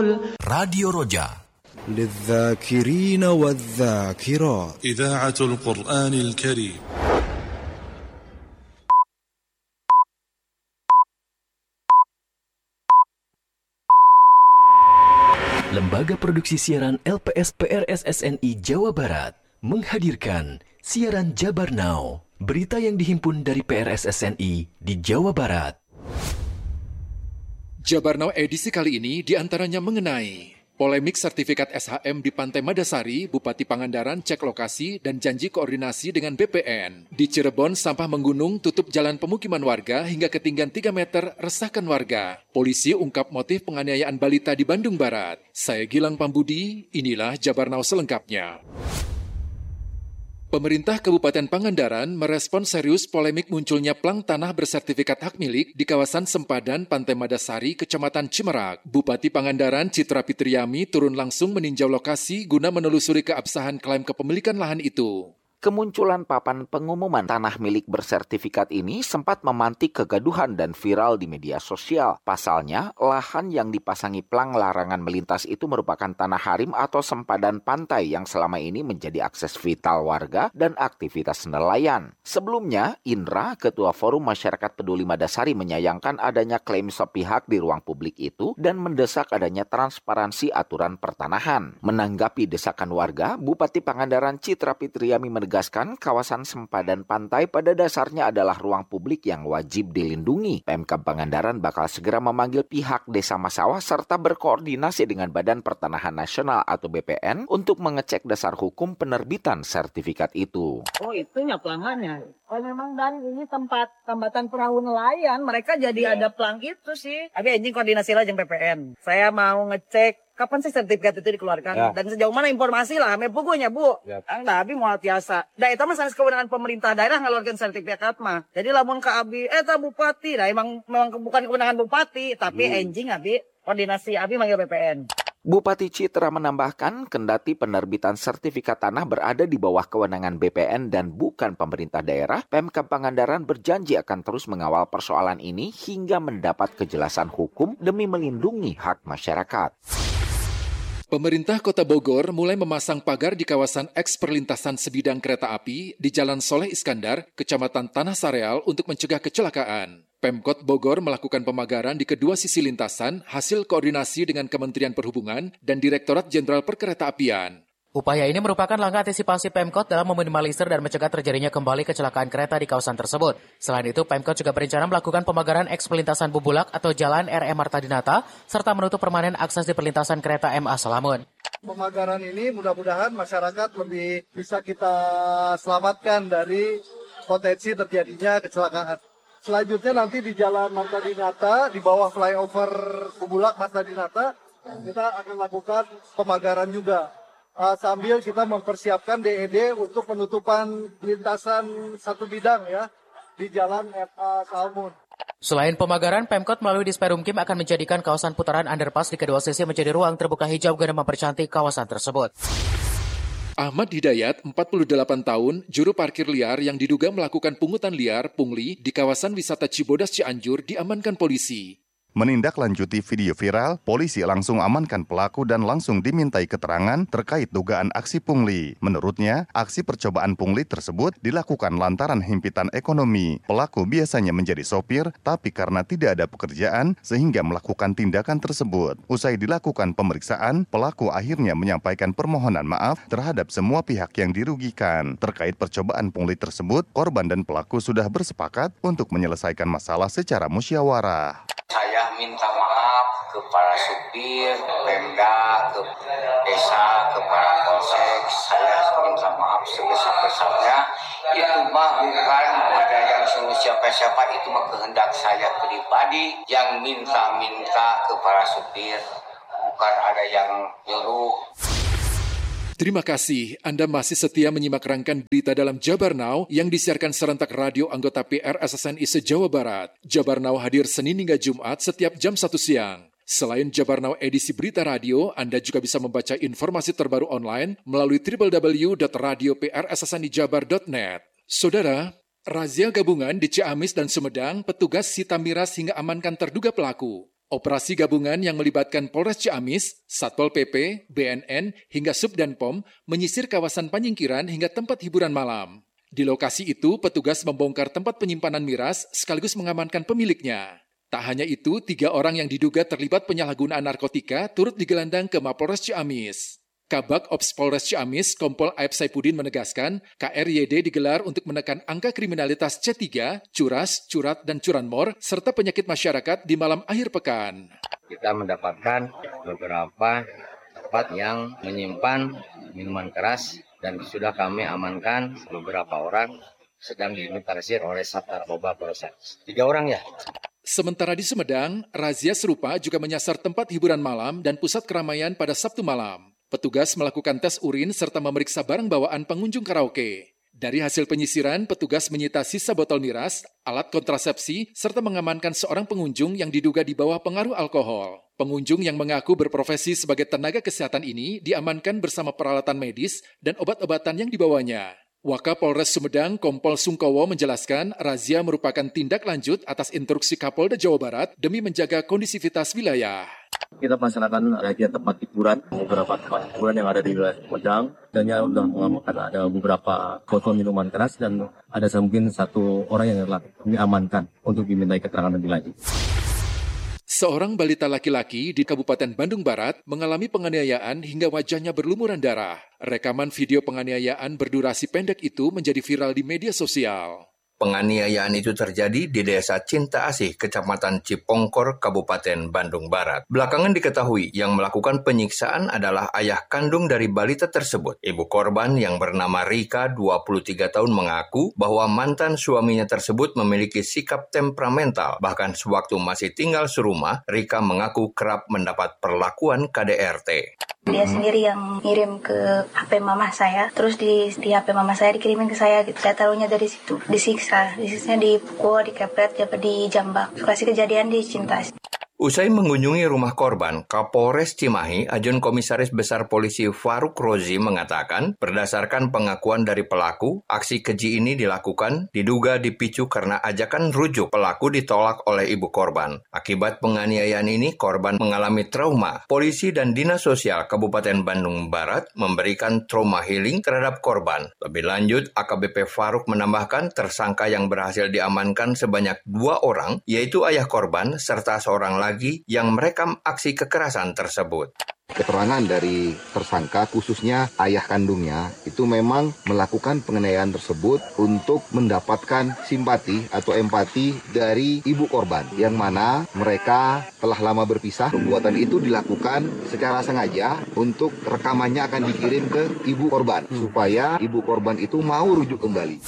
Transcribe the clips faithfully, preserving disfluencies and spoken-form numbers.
الرسول راديو رجاء للذاكرين والذاكرات إذاعة القرآن الكريم. Lembaga Produksi Siaran L P S P R S S N I Jawa Barat menghadirkan siaran Jabar Now, berita yang dihimpun dari P R S S N I di Jawa Barat. Jabar Now edisi kali ini diantaranya mengenai polemik sertifikat S H M di Pantai Madasari, Bupati Pangandaran cek lokasi dan janji koordinasi dengan B P N. Di Cirebon, sampah menggunung tutup jalan pemukiman warga hingga ketinggian tiga meter, resahkan warga. Polisi ungkap motif penganiayaan balita di Bandung Barat. Saya Gilang Pambudi, inilah Jabar Now selengkapnya. Pemerintah Kabupaten Pangandaran merespon serius polemik munculnya plang tanah bersertifikat hak milik di kawasan sempadan Pantai Madasari, Kecamatan Cimerak. Bupati Pangandaran Citra Fitriami turun langsung meninjau lokasi guna menelusuri keabsahan klaim kepemilikan lahan itu. Kemunculan papan pengumuman tanah milik bersertifikat ini sempat memantik kegaduhan dan viral di media sosial. Pasalnya, lahan yang dipasangi plang larangan melintas itu merupakan tanah harim atau sempadan pantai yang selama ini menjadi akses vital warga dan aktivitas nelayan. Sebelumnya, Indra, Ketua Forum Masyarakat Peduli Madasari, menyayangkan adanya klaim sepihak di ruang publik itu dan mendesak adanya transparansi aturan pertanahan. Menanggapi desakan warga, Bupati Pangandaran Citra Fitriami menegaskan Menegaskan kawasan sempadan pantai pada dasarnya adalah ruang publik yang wajib dilindungi. Pemkab Pangandaran bakal segera memanggil pihak Desa Masawa serta berkoordinasi dengan Badan Pertanahan Nasional atau B P N untuk mengecek dasar hukum penerbitan sertifikat itu. Oh, itunya pelangannya. Oh, memang dan ini tempat tambatan perahu nelayan, mereka jadi yeah. ada pelang itu sih. Tapi anjing koordinasi lah dengan B P N. Saya mau ngecek kapan sih sertifikat itu dikeluarkan ya. Dan sejauh mana informasi lah, ame pugunya bu. Ya. Nah, abi mau tiasa. Dah itu mah sanes kewenangan pemerintah daerah ngeluarkan sertifikat mah. Jadi lamun ka abi, eh ta bupati, dah emang memang bukan kewenangan bupati, tapi hmm. enjing abi koordinasi abi manggil B P N. Bupati Citra menambahkan, kendati penerbitan sertifikat tanah berada di bawah kewenangan B P N dan bukan pemerintah daerah, Pemkab Pangandaran berjanji akan terus mengawal persoalan ini hingga mendapat kejelasan hukum demi melindungi hak masyarakat. Pemerintah Kota Bogor mulai memasang pagar di kawasan eks perlintasan sebidang kereta api di Jalan Soleh Iskandar, Kecamatan Tanah Sareal untuk mencegah kecelakaan. Pemkot Bogor melakukan pemagaran di kedua sisi lintasan hasil koordinasi dengan Kementerian Perhubungan dan Direktorat Jenderal Perkeretaapian. Upaya ini merupakan langkah antisipasi Pemkot dalam meminimalisir dan mencegah terjadinya kembali kecelakaan kereta di kawasan tersebut. Selain itu, Pemkot juga berencana melakukan pemagaran eks perlintasan Bubulak atau Jalan R M Marta Dinata, serta menutup permanen akses di perlintasan kereta M A Salamun. Pemagaran ini mudah-mudahan masyarakat lebih bisa kita selamatkan dari potensi terjadinya kecelakaan. Selanjutnya nanti di Jalan Marta Dinata, di bawah flyover Bubulak Marta Dinata, kita akan lakukan pemagaran juga. Uh, sambil kita mempersiapkan D E D untuk penutupan lintasan satu bidang ya di Jalan M A Salmun. Selain pemagaran, Pemkot melalui Disperumkim akan menjadikan kawasan putaran underpass di kedua sisi menjadi ruang terbuka hijau guna mempercantik kawasan tersebut. Ahmad Hidayat, empat puluh delapan tahun, juru parkir liar yang diduga melakukan pungutan liar pungli di kawasan wisata Cibodas Cianjur diamankan polisi. Menindaklanjuti video viral, polisi langsung amankan pelaku dan langsung dimintai keterangan terkait dugaan aksi pungli. Menurutnya, aksi percobaan pungli tersebut dilakukan lantaran himpitan ekonomi. Pelaku biasanya menjadi sopir, tapi karena tidak ada pekerjaan sehingga melakukan tindakan tersebut. Usai dilakukan pemeriksaan, pelaku akhirnya menyampaikan permohonan maaf terhadap semua pihak yang dirugikan. Terkait percobaan pungli tersebut, korban dan pelaku sudah bersepakat untuk menyelesaikan masalah secara musyawarah. Saya minta maaf ke para supir, Pemda, ke desa, ke para polsek. Saya minta maaf sebesar-besarnya. Itu mah bukan ada yang suruh siapa-siapa, itu mah kehendak saya pribadi yang minta-minta ke para supir. Bukan ada yang nyuruh. Terima kasih Anda masih setia menyimak rangkaian berita dalam Jabar Now yang disiarkan serentak radio anggota P R S S N I se-Jawa Barat. Jabar Now hadir Senin hingga Jumat setiap jam satu siang. Selain Jabar Now edisi berita radio, Anda juga bisa membaca informasi terbaru online melalui w w w dot radio p r s s n i jabar dot net. Saudara, razia gabungan di Ciamis dan Sumedang, petugas sita miras hingga amankan terduga pelaku. Operasi gabungan yang melibatkan Polres Ciamis, Satpol P P, B N N, hingga Subdanpom menyisir kawasan Panyingkiran hingga tempat hiburan malam. Di lokasi itu, petugas membongkar tempat penyimpanan miras sekaligus mengamankan pemiliknya. Tak hanya itu, tiga orang yang diduga terlibat penyalahgunaan narkotika turut digelandang ke Mapolres Ciamis. Kabak Ops Polres Ciamis, Kompol Aib Saipudin menegaskan, K R Y D digelar untuk menekan angka kriminalitas C tiga, curas, curat, dan curanmor, serta penyakit masyarakat di malam akhir pekan. Kita mendapatkan beberapa tempat yang menyimpan minuman keras dan sudah kami amankan beberapa orang sedang diinventarisir oleh Sat Narkoba Polres. Tiga orang ya? Sementara di Sumedang, razia serupa juga menyasar tempat hiburan malam dan pusat keramaian pada Sabtu malam. Petugas melakukan tes urin serta memeriksa barang bawaan pengunjung karaoke. Dari hasil penyisiran, petugas menyita sisa botol miras, alat kontrasepsi, serta mengamankan seorang pengunjung yang diduga di bawah pengaruh alkohol. Pengunjung yang mengaku berprofesi sebagai tenaga kesehatan ini diamankan bersama peralatan medis dan obat-obatan yang dibawanya. Wakapolres Sumedang Kompol Sungkowo menjelaskan razia merupakan tindak lanjut atas instruksi Kapolda Jawa Barat demi menjaga kondisivitas wilayah. Kita melaksanakan razia tempat hiburan, beberapa tempat hiburan yang ada di wilayah Sumedang, dan yang sudah mengamankan ada beberapa botol minuman keras dan ada mungkin satu orang yang telah kami amankan untuk dimintai keterangan lebih lanjut. Seorang balita laki-laki di Kabupaten Bandung Barat mengalami penganiayaan hingga wajahnya berlumuran darah. Rekaman video penganiayaan berdurasi pendek itu menjadi viral di media sosial. Penganiayaan itu terjadi di Desa Cinta Asih, Kecamatan Cipongkor, Kabupaten Bandung Barat. Belakangan diketahui yang melakukan penyiksaan adalah ayah kandung dari balita tersebut. Ibu korban yang bernama Rika, dua puluh tiga tahun, mengaku bahwa mantan suaminya tersebut memiliki sikap temperamental. Bahkan sewaktu masih tinggal serumah, Rika mengaku kerap mendapat perlakuan K D R T. Dia sendiri yang ngirim ke H P mama saya, terus di, di H P mama saya dikirimin ke saya gitu. Saya taruhnya dari situ, disiksa, disiksanya dipukul, dikepret, dijambak. Lokasi kejadian di Cinta. Usai mengunjungi rumah korban, Kapolres Cimahi, Ajun Komisaris Besar Polisi Faruk Rozi mengatakan, berdasarkan pengakuan dari pelaku, aksi keji ini dilakukan diduga dipicu karena ajakan rujuk pelaku ditolak oleh ibu korban. Akibat penganiayaan ini, korban mengalami trauma. Polisi dan Dinas Sosial Kabupaten Bandung Barat memberikan trauma healing terhadap korban. Lebih lanjut, A K B P Faruk menambahkan tersangka yang berhasil diamankan sebanyak dua orang, yaitu ayah korban serta seorang lagi yang merekam aksi kekerasan tersebut. Keterangan dari tersangka, khususnya ayah kandungnya, itu memang melakukan penganiayaan tersebut untuk mendapatkan simpati atau empati dari ibu korban, yang mana mereka telah lama berpisah. Perbuatan itu dilakukan secara sengaja untuk rekamannya akan dikirim ke ibu korban, supaya ibu korban itu mau rujuk kembali.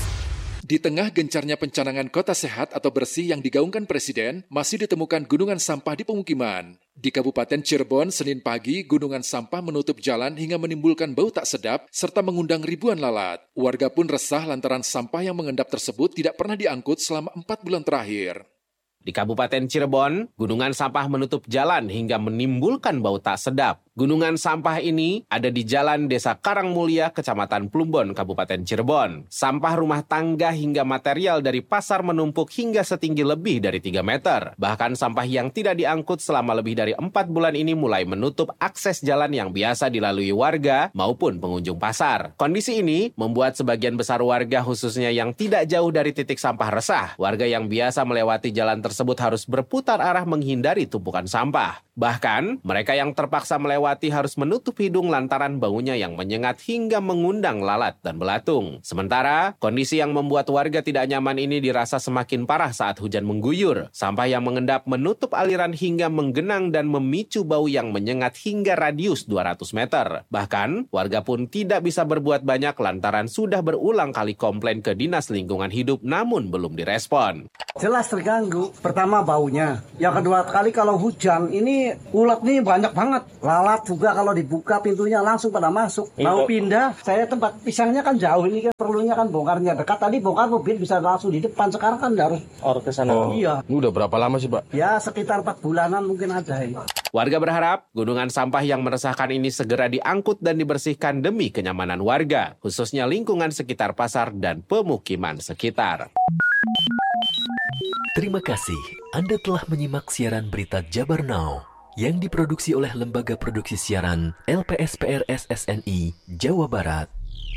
Di tengah gencarnya pencanangan kota sehat atau bersih yang digaungkan Presiden, masih ditemukan gunungan sampah di pemukiman. Di Kabupaten Cirebon, Senin pagi, gunungan sampah menutup jalan hingga menimbulkan bau tak sedap serta mengundang ribuan lalat. Warga pun resah lantaran sampah yang mengendap tersebut tidak pernah diangkut selama empat bulan terakhir. Di Kabupaten Cirebon, gunungan sampah menutup jalan hingga menimbulkan bau tak sedap. Gunungan sampah ini ada di Jalan Desa Karangmulia, Kecamatan Plumbon, Kabupaten Cirebon. Sampah rumah tangga hingga material dari pasar menumpuk hingga setinggi lebih dari tiga meter. Bahkan sampah yang tidak diangkut selama lebih dari empat bulan ini mulai menutup akses jalan yang biasa dilalui warga maupun pengunjung pasar. Kondisi ini membuat sebagian besar warga, khususnya yang tidak jauh dari titik sampah, resah. Warga yang biasa melewati jalan tersebut harus berputar arah menghindari tumpukan sampah. Bahkan, mereka yang terpaksa melewati harus menutup hidung lantaran baunya yang menyengat hingga mengundang lalat dan belatung. Sementara, kondisi yang membuat warga tidak nyaman ini dirasa semakin parah saat hujan mengguyur. Sampah yang mengendap menutup aliran hingga menggenang dan memicu bau yang menyengat hingga radius dua ratus meter. Bahkan, warga pun tidak bisa berbuat banyak lantaran sudah berulang kali komplain ke Dinas Lingkungan Hidup namun belum direspon. Jelas terganggu. Pertama baunya. Yang kedua kali kalau hujan ini ulat nih banyak banget. Lalat juga kalau dibuka pintunya langsung pada masuk. Mau pindah, saya tempat pisangnya kan jauh ini kan, perlunya kan bongkarnya dekat. Tadi bongkar mobil bisa langsung di depan, sekarang kan harus orang ke sana. Oh, iya. Ini udah berapa lama sih, Pak? Ya sekitar empat bulanan mungkin ada ini. Warga berharap gunungan sampah yang meresahkan ini segera diangkut dan dibersihkan demi kenyamanan warga, khususnya lingkungan sekitar pasar dan pemukiman sekitar. Terima kasih Anda telah menyimak siaran berita Jabar Now yang diproduksi oleh Lembaga Produksi Siaran L P S P R S S N I Jawa Barat.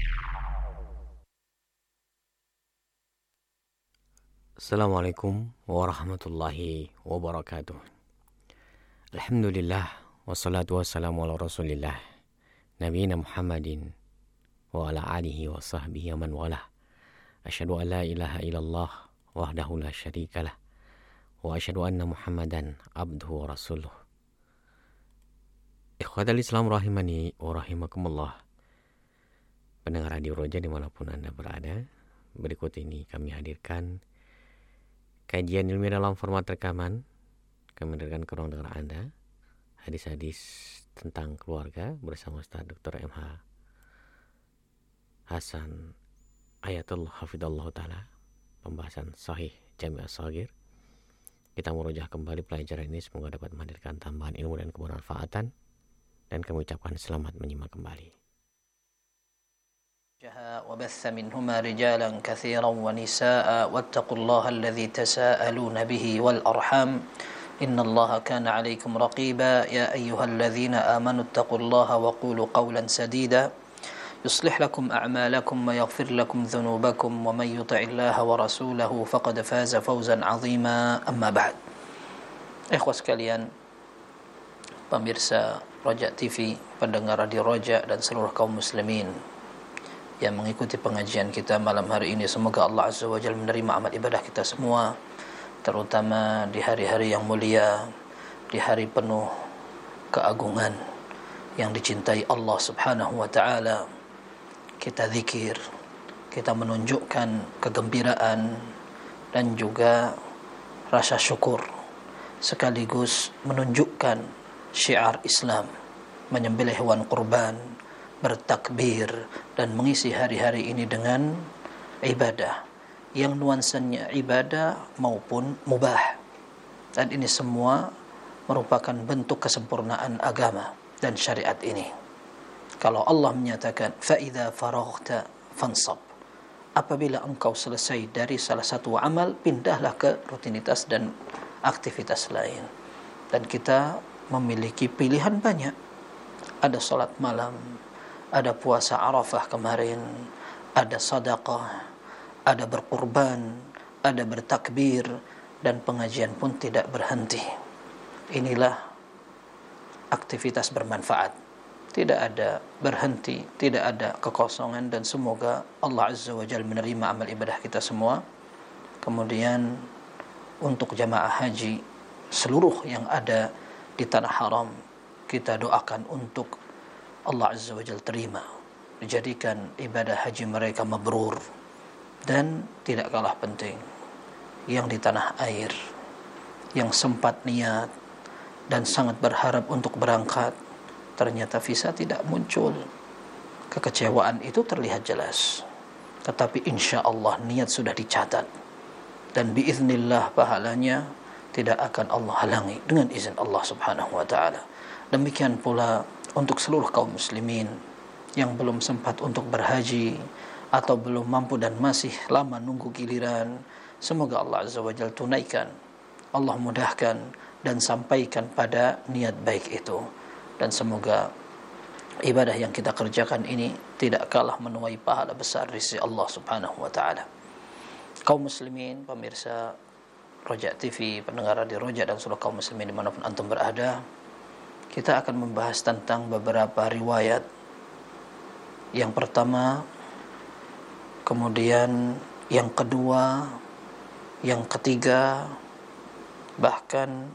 Assalamualaikum warahmatullahi wabarakatuh. Alhamdulillah wassalatu wassalamu ala Rasulillah Nabiyina Muhammadin wa ala alihi wa sahbihi wa man walah. Asyhadu an la ilaha illallah wahdahu la syarikalah wa asyhadu anna Muhammadan abduhu wa rasuluh. Ikhwatal Islam rahimani wa rahimakumullah. Pendengar Radio Roja dimanapun Anda berada, berikut ini kami hadirkan kajian ilmiah dalam format rekaman. Kami hadirkan ke ruang dengar Anda hadis-hadis tentang keluarga bersama Ustaz Doktor M H Hasan Ayatullah Hafidhullah Ta'ala. Pembahasan Sahih Jami' As-Shaghir. Kita merujah kembali pelajaran ini, semoga dapat menghadirkan tambahan ilmu dan kebermanfaatan, dan kami ucapkan selamat menyimak kembali. وبث منهما رجالا كثيرا ونساء واتقوا الله الذي تساءلون به والأرحام إن الله كان عليكم رقيبا يا أيها الذين آمنوا اتقوا الله وقولوا قولا سديدا يصلح لكم أعمالكم ويغفر لكم ذنوبكم ومن يطع الله ورسوله فقد فاز فوزا عظيما أما بعد. Ikhwah sekalian, pemirsa Roja T V, pendengar Radio Roja dan seluruh kaum muslimin yang mengikuti pengajian kita malam hari ini, semoga Allah Azza wa Jalla menerima amal ibadah kita semua, terutama di hari-hari yang mulia, di hari penuh keagungan yang dicintai Allah Subhanahu wa taala. Kita zikir, kita menunjukkan kegembiraan dan juga rasa syukur, sekaligus menunjukkan syiar Islam, menyembelih hewan kurban, bertakbir, dan mengisi hari-hari ini dengan ibadah yang nuansanya ibadah maupun mubah. Dan ini semua merupakan bentuk kesempurnaan agama dan syariat ini. Kalau Allah menyatakan فَإِذَا فَرَغْتَ فَانْصَبْ, apabila engkau selesai dari salah satu amal, pindahlah ke rutinitas dan aktivitas lain. Dan kita memiliki pilihan banyak. Ada salat malam, ada puasa Arafah kemarin, ada sedekah, ada berkurban, ada bertakbir, dan pengajian pun tidak berhenti. Inilah aktivitas bermanfaat. Tidak ada berhenti, tidak ada kekosongan, dan semoga Allah Azza wa Jalla menerima amal ibadah kita semua. Kemudian untuk jamaah haji seluruh yang ada di tanah haram, kita doakan untuk Allah Azza wa Jalla terima, dijadikan ibadah haji mereka mabrur. Dan tidak kalah penting, yang di tanah air, yang sempat niat dan sangat berharap untuk berangkat, ternyata visa tidak muncul. Kekecewaan itu terlihat jelas, tetapi insya Allah niat sudah dicatat, dan biiznillah pahalanya tidak akan Allah halangi dengan izin Allah Subhanahu wa ta'ala. Demikian pula untuk seluruh kaum muslimin yang belum sempat untuk berhaji atau belum mampu dan masih lama nunggu giliran, semoga Allah Azza wa Jalla tunaikan, Allah mudahkan dan sampaikan pada niat baik itu. Dan semoga ibadah yang kita kerjakan ini tidak kalah menuai pahala besar di sisi Allah Subhanahu wa ta'ala. Kaum muslimin, pemirsa Roja T V, pendengar Radio Roja dan seluruh kaum muslimin dimanapun antum berada, kita akan membahas tentang beberapa riwayat. Yang pertama, kemudian yang kedua, yang ketiga, bahkan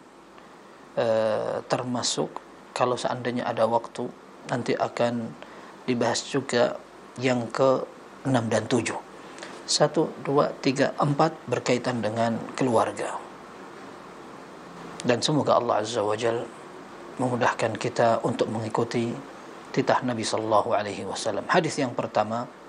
eh, termasuk kalau seandainya ada waktu, nanti akan dibahas juga yang ke enam dan tujuh. Satu, dua, tiga, empat berkaitan dengan keluarga. Dan semoga Allah Azza wa Jal memudahkan kita untuk mengikuti titah Nabi Sallallahu Alaihi Wasallam. Hadis yang pertama